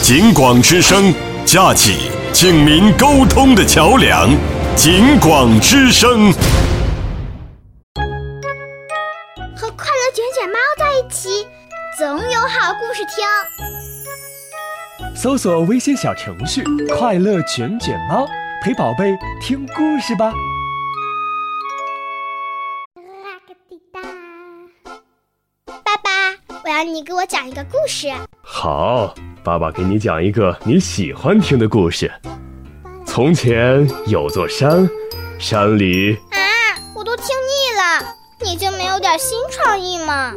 警广之声，架起警民沟通的桥梁。警广之声， 和快乐卷卷猫在一起，总有好故事听。 搜索微信小程序“快乐卷卷猫”，陪宝贝听故事吧。 爸爸，我要你给我讲一个故事。 好，爸爸给你讲一个你喜欢听的故事。从前有座山，山里…… 我都听腻了，你就没有点新创意吗？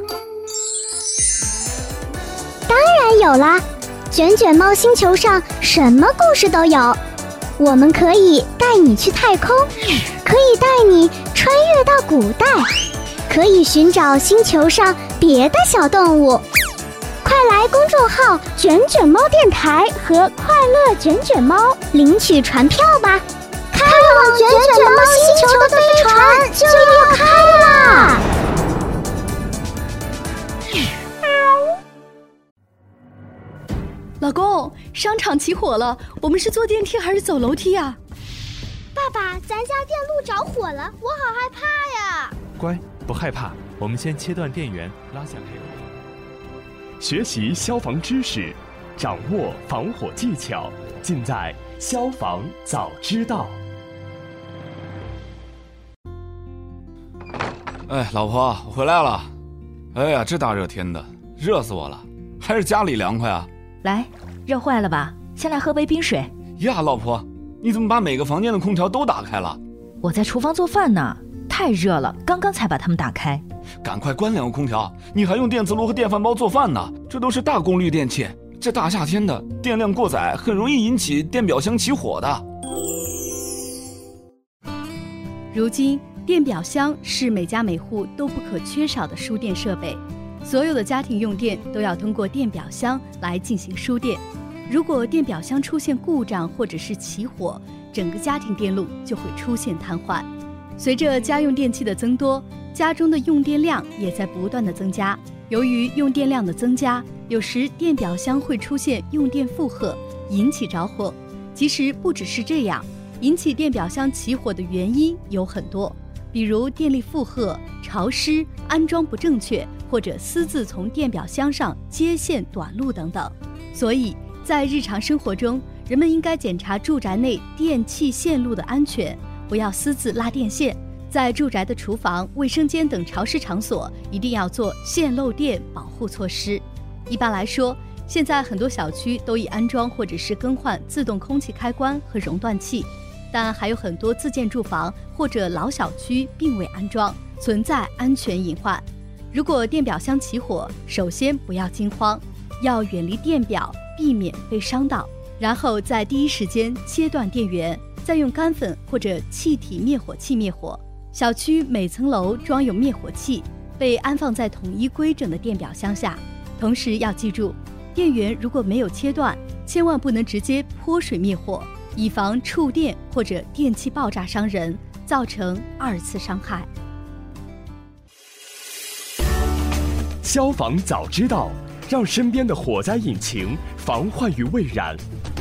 当然有啦，卷卷猫星球上什么故事都有。我们可以带你去太空，可以带你穿越到古代，可以寻找星球上别的小动物。快来公众号卷卷猫电台和快乐卷卷猫领取船票吧，开往卷卷猫星球的飞船就要开啦！ 老公，商场起火了，我们是坐电梯还是走楼梯啊？ 爸爸，咱家电路着火了，我好害怕呀！ 乖，不害怕，我们先切断电源，拉下配合。 学习消防知识，掌握防火技巧，尽在消防早知道。 哎，老婆，我回来了。哎呀，这大热天的，热死我了，还是家里凉快啊。 来，热坏了吧？先来喝杯冰水。 呀，老婆，你怎么把每个房间的空调都打开了？ 我在厨房做饭呢，太热了，刚刚才把它们打开。 赶快关两个空调，你还用电磁炉和电饭煲做饭呢，这都是大功率电器，这大夏天的电量过载很容易引起电表箱起火的。 如今电表箱是每家每户都不可缺少的输电设备，所有的家庭用电都要通过电表箱来进行输电。如果电表箱出现故障或者是起火，整个家庭电路就会出现瘫痪。随着家用电器的增多，家中的用电量也在不断的增加。由于用电量的增加，有时电表箱会出现用电负荷，引起着火。其实不只是这样，引起电表箱起火的原因有很多，比如电力负荷、潮湿、安装不正确，或者私自从电表箱上接线短路等等。所以在日常生活中，人们应该检查住宅内电气线路的安全，不要私自拉电线。在住宅的厨房、卫生间等潮湿场所，一定要做线漏电保护措施。一般来说，现在很多小区都已安装或者是更换自动空气开关和熔断器，但还有很多自建住房或者老小区并未安装，存在安全隐患。如果电表箱起火，首先不要惊慌，要远离电表，避免被伤到，然后在第一时间切断电源，再用干粉或者气体灭火器灭火。小区每层楼装有灭火器，被安放在统一规整的电表箱下。同时要记住，电源如果没有切断，千万不能直接泼水灭火，以防触电或者电器爆炸伤人，造成二次伤害。 消防早知道，让身边的火灾引擎防患于未然。